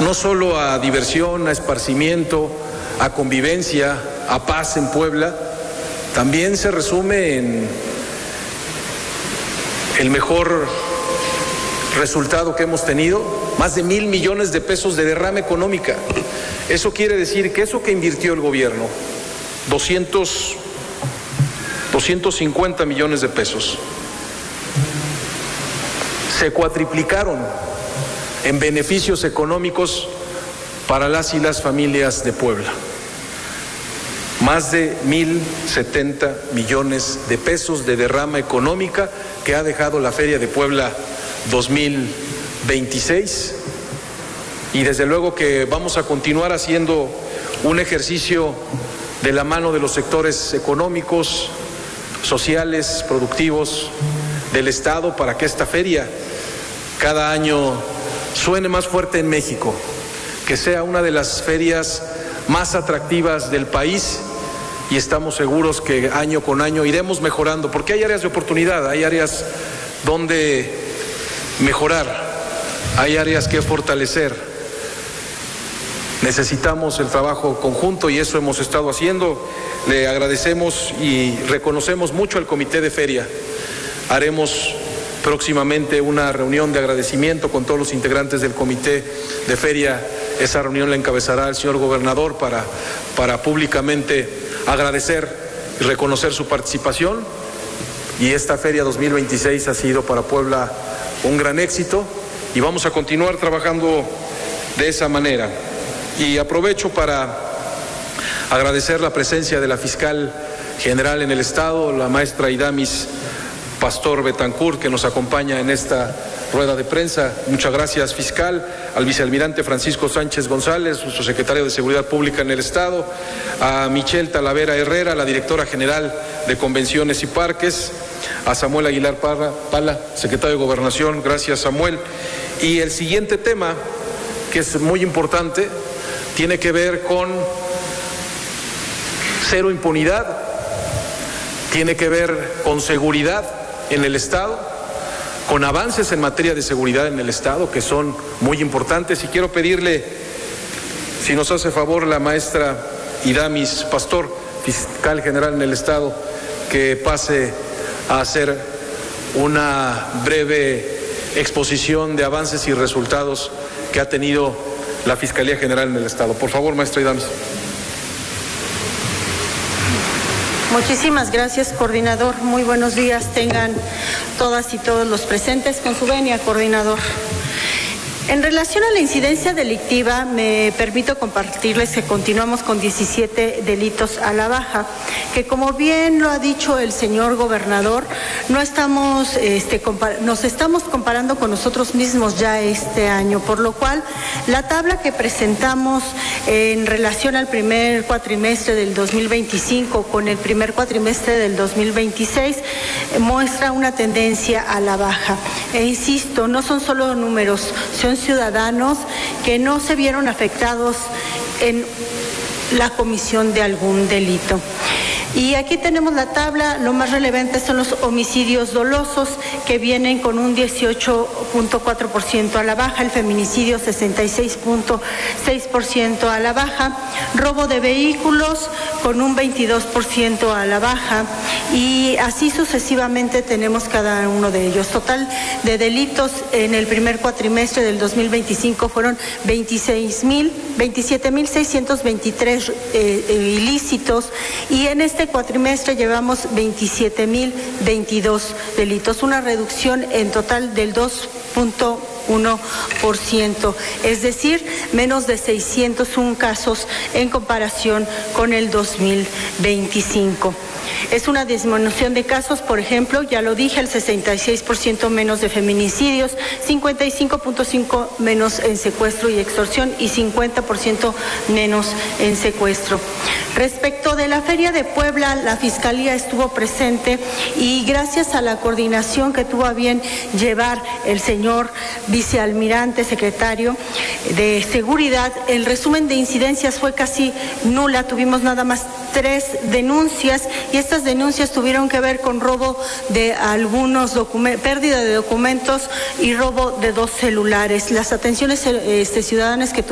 no solo a diversión, a esparcimiento, a convivencia, a paz en Puebla, también se resume en el mejor resultado que hemos tenido, más de 1,000 millones de pesos de derrama económica. Eso quiere decir que eso que invirtió el gobierno, 250 millones de pesos, se cuatriplicaron en beneficios económicos para las y las familias de Puebla. Más de 1,070 millones de pesos de derrama económica que ha dejado la Feria de Puebla 2026, y desde luego que vamos a continuar haciendo un ejercicio de la mano de los sectores económicos, sociales, productivos del Estado para que esta feria cada año suene más fuerte en México, que sea una de las ferias más atractivas del país, y estamos seguros que año con año iremos mejorando, porque hay áreas de oportunidad, hay áreas donde mejorar, hay áreas que fortalecer. Necesitamos el trabajo conjunto y eso hemos estado haciendo. Le agradecemos y reconocemos mucho al Comité de Feria. Haremos próximamente una reunión de agradecimiento con todos los integrantes del Comité de Feria. Esa reunión la encabezará el señor gobernador para públicamente agradecer y reconocer su participación. Y esta Feria 2026 ha sido para Puebla un gran éxito y vamos a continuar trabajando de esa manera. Y aprovecho para agradecer la presencia de la fiscal general en el Estado, la maestra Idamis Pastor Betancourt, que nos acompaña en esta rueda de prensa. Muchas gracias, fiscal. Al vicealmirante Francisco Sánchez González, nuestro secretario de Seguridad Pública en el Estado, a Michelle Talavera Herrera, la directora general de Convenciones y Parques, a Samuel Aguilar Pala, secretario de Gobernación. Gracias, Samuel. Y el siguiente tema, que es muy importante, tiene que ver con cero impunidad, tiene que ver con seguridad en el Estado, con avances en materia de seguridad en el Estado que son muy importantes. Y quiero pedirle, si nos hace favor la maestra Idamis Pastor, fiscal general en el Estado, que pase a hacer una breve exposición de avances y resultados que ha tenido la Fiscalía General en el Estado. Por favor, maestra Idamis. Muchísimas gracias, coordinador. Muy buenos días tengan todas y todos los presentes. Con su venia, coordinador. En relación a la incidencia delictiva, me permito compartirles que continuamos con 17 delitos a la baja, que como bien lo ha dicho el señor gobernador, nos estamos comparando con nosotros mismos ya este año, por lo cual la tabla que presentamos en relación al primer cuatrimestre del 2025 con el primer cuatrimestre del 2026 muestra una tendencia a la baja. E insisto, no son solo números, son ciudadanos que no se vieron afectados en la comisión de algún delito. Y aquí tenemos la tabla. Lo más relevante son los homicidios dolosos, que vienen con un 18.4% a la baja, el feminicidio 66.6% a la baja, robo de vehículos con un 22% a la baja, y así sucesivamente tenemos cada uno de ellos. Total de delitos en el primer cuatrimestre del 2025 fueron 27.623 ilícitos, y en este cuatrimestre llevamos 27.022 delitos, una reducción en total del 2.1%, es decir, menos de 601 casos en comparación con el 2025. Es una disminución de casos, por ejemplo, ya lo dije, el 66% menos de feminicidios, 55.5% menos en secuestro y extorsión y 50% menos en secuestro. Respecto de la Feria de Puebla, la Fiscalía estuvo presente y gracias a la coordinación que tuvo a bien llevar el señor vicealmirante secretario de Seguridad, el resumen de incidencias fue casi nula, tuvimos nada más 3 denuncias y estas denuncias tuvieron que ver con robo de algunos documentos, pérdida de documentos y robo de 2 celulares. Las atenciones ciudadanas que